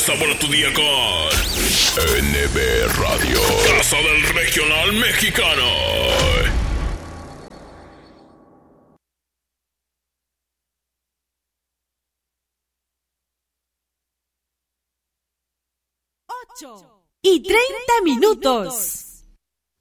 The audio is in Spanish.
sabor a tu día con NB Radio, Casa del Regional Mexicano. 8:30.